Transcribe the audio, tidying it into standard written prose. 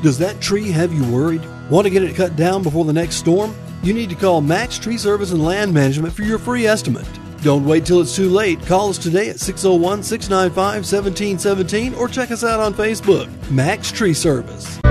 Does that tree have you worried? Want to get it cut down before the next storm? You need to call Max Tree Service and Land Management for your free estimate. Don't wait till it's too late. Call us today at 601-695-1717 or check us out on Facebook. Max Tree Service.